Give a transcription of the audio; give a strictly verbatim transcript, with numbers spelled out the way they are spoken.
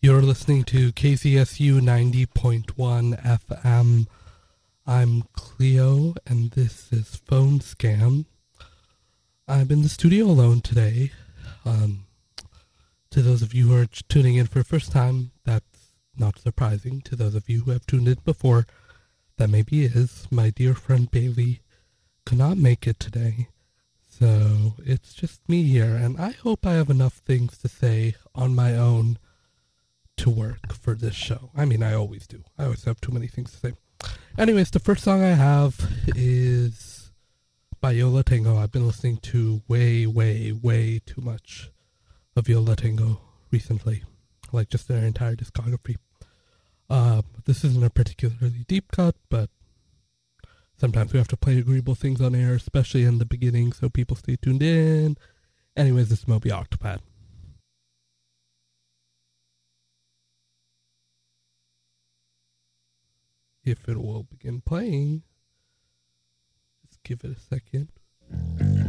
You're listening to K C S U ninety point one F M. I'm Cleo, and this is Phone Scam. I'm in the studio alone today. Um, to those of you who are tuning in for the first time, that's not surprising. To those of you who have tuned in before, that maybe is. My dear friend Bailey could not make it today. So it's just me here, and I hope I have enough things to say on my own to work for this show. I mean, I always do. I always have too many things to say. Anyways, the first song I have is by Yo La Tengo. I've been listening to way, way, way too much of Yo La Tengo recently. Like, just their entire discography. Uh, this isn't a particularly deep cut, but sometimes we have to play agreeable things on air, especially in the beginning, so people stay tuned in. Anyways, this is Moby Octopad. If it will begin playing, just give it a second.